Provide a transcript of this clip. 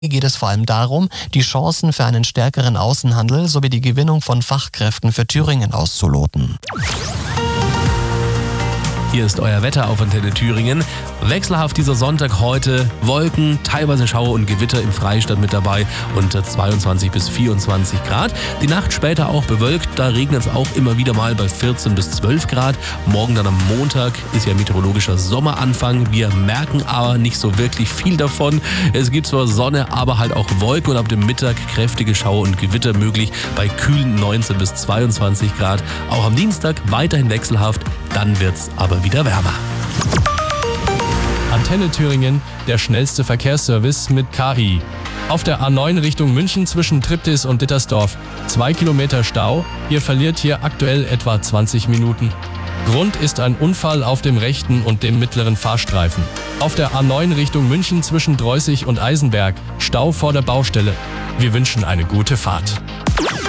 Hier geht es vor allem darum, die Chancen für einen stärkeren Außenhandel sowie die Gewinnung von Fachkräften für Thüringen auszuloten. Hier ist euer Wetter auf Antenne Thüringen. Wechselhaft dieser Sonntag heute. Wolken, teilweise Schauer und Gewitter im Freistaat mit dabei und 22 bis 24 Grad. Die Nacht später auch bewölkt, da regnet es auch immer wieder mal bei 14 bis 12 Grad. Morgen dann am Montag ist ja meteorologischer Sommeranfang. Wir merken aber nicht so wirklich viel davon. Es gibt zwar Sonne, aber halt auch Wolken und ab dem Mittag kräftige Schauer und Gewitter möglich bei kühlen 19 bis 22 Grad. Auch am Dienstag weiterhin wechselhaft, dann wird's aber wieder wärmer. Antenne Thüringen, der schnellste Verkehrsservice mit KI. Auf der A9 Richtung München zwischen Triptis und Dittersdorf 2 Kilometer Stau. Ihr verliert hier aktuell etwa 20 Minuten. Grund ist ein Unfall auf dem rechten und dem mittleren Fahrstreifen. Auf der A9 Richtung München zwischen Dreußig und Eisenberg Stau vor der Baustelle. Wir wünschen eine gute Fahrt.